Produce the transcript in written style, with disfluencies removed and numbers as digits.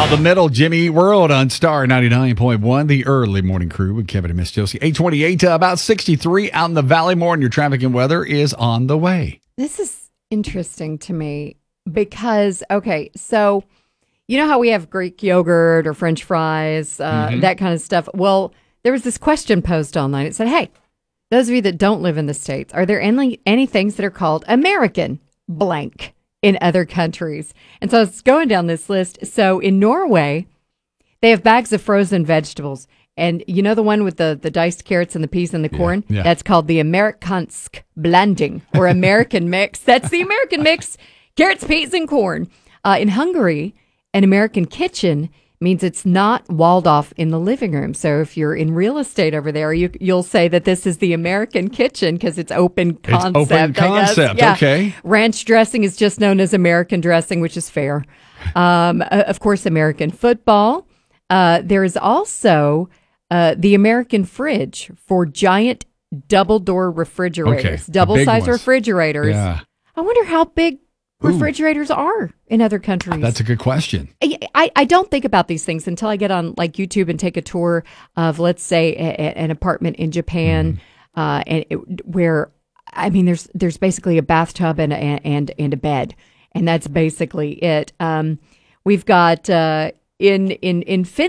The middle, Jimmy Eat World on Star 99.1, the early morning crew with Kevin and Miss Josie. 828 to about 63 out in the valley. More, and your traffic and weather is on the way. This is interesting to me because, okay, so you know how we have Greek yogurt or French fries, that kind of stuff. Well, there was this question posed online. It said, hey, those of you that don't live in the States, are there any things that are called American blank in other countries? And so it's going down this list. So in Norway, they have bags of frozen vegetables. And you know the one with the diced carrots and the peas and the corn? Yeah. That's called the Amerikansk blending or American mix. That's the American mix, carrots, peas, and corn. In Hungary, an American kitchen means it's not walled off in the living room. So if you're in real estate over there, you'll say that this is the American kitchen because it's open concept. It's open concept, yeah. okay. Ranch dressing is just known as American dressing, which is fair. Of course, American football. There is also the American fridge for giant double-door refrigerators, double-size refrigerators. Yeah. I wonder how big refrigerators are in other countries. That's a good question. I don't think about these things until I get on like YouTube and take a tour of, let's say, an apartment in Japan, where I mean, there's basically a bathtub and a bed, and that's basically it. We've got in Finland.